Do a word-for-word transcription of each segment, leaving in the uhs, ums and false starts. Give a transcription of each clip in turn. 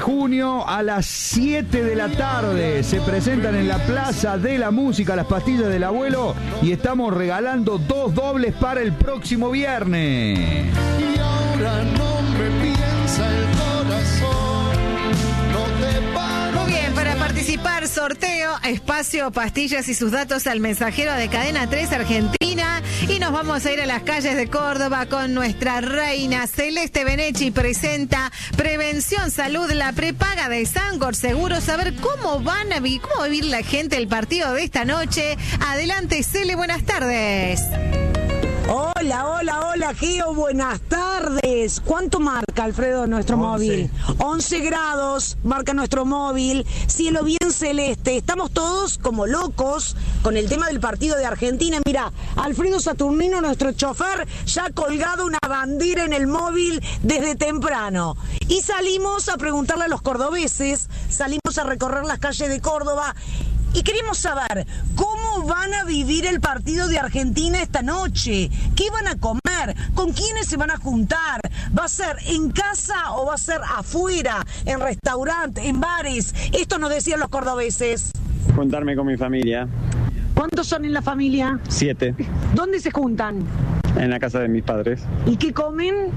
junio a las siete de la tarde. Se presentan en la Plaza de la Música Las Pastillas del Abuelo y estamos regalando dos dobles para el próximo viernes. Y ahora no me piensa el corazón, no te paro. Muy bien, para participar, sorteo, espacio, pastillas y sus datos al mensajero de Cadena tres Argentina. Y nos vamos a ir a las calles de Córdoba con nuestra reina Celeste Benechi. Presenta Prevención Salud, la prepaga de Sancor Seguros. A ver cómo van a vivir, cómo va a vivir la gente el partido de esta noche. Adelante, Cele, buenas tardes. Hola, hola, hola, Geo, buenas tardes. ¿Cuánto marca, Alfredo, nuestro once móvil? once grados marca nuestro móvil, cielo bien celeste. Estamos todos como locos con el tema del partido de Argentina. Mira, Alfredo Saturnino, nuestro chofer, ya ha colgado una bandera en el móvil desde temprano. Y salimos a preguntarle a los cordobeses, salimos a recorrer las calles de Córdoba. Y queremos saber cómo van a vivir el partido de Argentina esta noche. ¿Qué van a comer? ¿Con quiénes se van a juntar? ¿Va a ser en casa o va a ser afuera? ¿En restaurantes? ¿En bares? Esto nos decían los cordobeses. Juntarme con mi familia. ¿Cuántos son en la familia? Siete. ¿Dónde se juntan? En la casa de mis padres. ¿Y qué comen?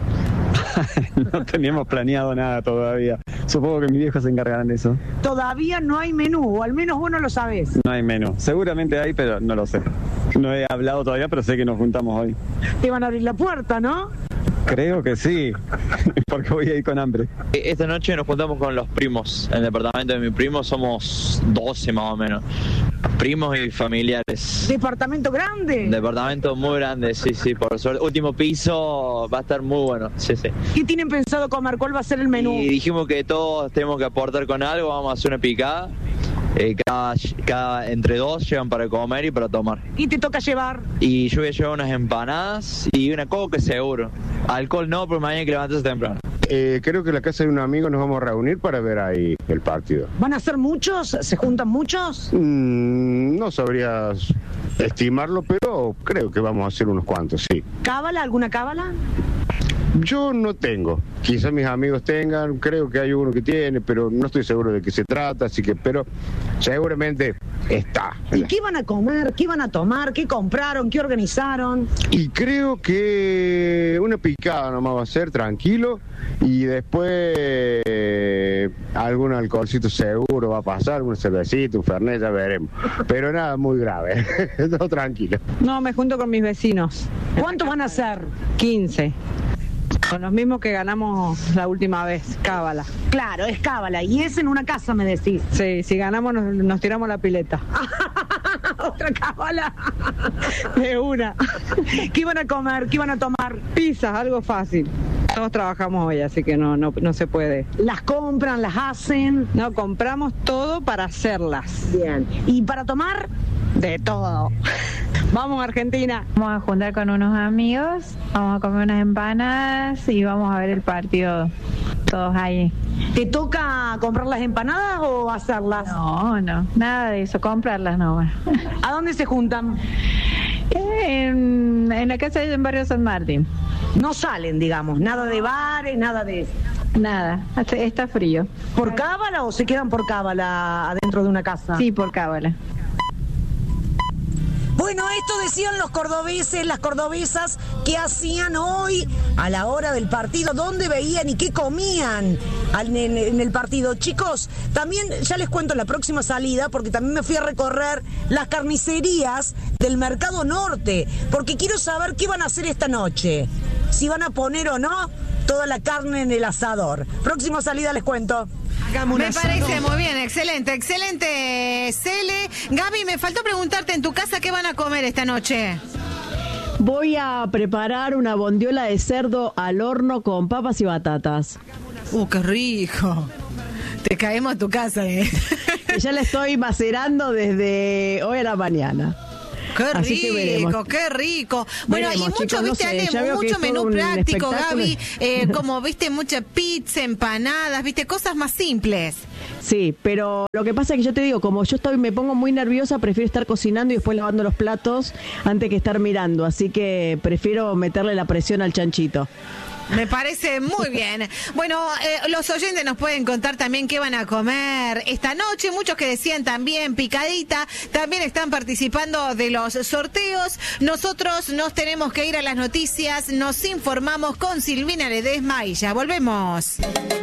No teníamos planeado nada todavía. Supongo que mis viejos se encargarán de eso. Todavía no hay menú, o al menos vos no lo sabés. No hay menú. Seguramente hay, pero no lo sé. No he hablado todavía, pero sé que nos juntamos hoy. Te van a abrir la puerta, ¿no? Creo que sí, porque voy a ir con hambre. Esta noche nos juntamos con los primos. En el departamento de mi primo somos doce más o menos. Primos y familiares. ¿Departamento grande? Departamento muy grande, sí, sí, por suerte. Último piso va a estar muy bueno, sí, sí. ¿Qué tienen pensado comer? ¿Cuál va a ser el menú? Y dijimos que todos tenemos que aportar con algo, vamos a hacer una picada. Eh, cada, cada, entre dos llevan para comer y para tomar. ¿Y te toca llevar? Y yo voy a llevar unas empanadas y una coca seguro. Alcohol no, pero mañana hay que levantarse temprano. Eh, creo que en la casa de un amigo nos vamos a reunir para ver ahí el partido. ¿Van a ser muchos? ¿Se juntan muchos? Mm, no sabría estimarlo, pero creo que vamos a hacer unos cuantos, sí. ¿Cábala? ¿Alguna cábala? Yo no tengo, quizás mis amigos tengan, creo que hay uno que tiene, pero no estoy seguro de qué se trata, así que, pero seguramente está. ¿Y qué van a comer? ¿Qué van a tomar? ¿Qué compraron? ¿Qué organizaron? Y creo que una picada nomás va a ser, tranquilo, y después eh, algún alcoholcito seguro va a pasar, un cervecito, un fernet, ya veremos, pero nada muy grave, todo tranquilo. No, me junto con mis vecinos. ¿Cuántos van a ser? quince. Con los mismos que ganamos la última vez, cábala. Claro, es cábala. Y es en una casa, me decís. Sí, si ganamos nos, nos tiramos la pileta. Otra cábala. De una. ¿Qué iban a comer? ¿Qué iban a tomar? Pizzas, algo fácil. Todos trabajamos hoy, así que no, no, no se puede. ¿Las compran, las hacen? No, compramos todo para hacerlas. Bien. ¿Y para tomar? De todo. Vamos, Argentina. Vamos a juntar con unos amigos, vamos a comer unas empanadas y vamos a ver el partido todos ahí. ¿Te toca comprar las empanadas o hacerlas? No, no, nada de eso, comprarlas nomás. ¿A dónde se juntan? En, en la casa de en Barrio San Martín. No salen, digamos, nada de bares, nada de... Nada, está frío. ¿Por cábala o se quedan por cábala adentro de una casa? Sí, por cábala. Bueno, esto decían los cordobeses, las cordobesas, que hacían hoy a la hora del partido, dónde veían y qué comían en el partido. Chicos, también ya les cuento la próxima salida, porque también me fui a recorrer las carnicerías del Mercado Norte, porque quiero saber qué van a hacer esta noche, si van a poner o no toda la carne en el asador. Próxima salida les cuento. Me parece muy bien, excelente, excelente, Cele. Gaby, me faltó preguntarte en tu casa qué van a comer esta noche. Voy a preparar una bondiola de cerdo al horno con papas y batatas. Uh, qué rico. Te caemos a tu casa, eh. Ya la estoy macerando desde hoy a la mañana. Qué Así rico, qué rico. Bueno, veremos, y mucho, chicos, viste, no sé, Ale, mucho menú práctico, Gaby, eh, no. como, viste, mucha pizza, empanadas, viste, cosas más simples. Sí, pero lo que pasa es que yo te digo, como yo estoy, me pongo muy nerviosa, prefiero estar cocinando y después lavando los platos antes que estar mirando, así que prefiero meterle la presión al chanchito. Me parece muy bien. Bueno, eh, los oyentes nos pueden contar también qué van a comer esta noche. Muchos que decían también picadita, también están participando de los sorteos. Nosotros nos tenemos que ir a las noticias. Nos informamos con Silvina Ledesma y ya volvemos.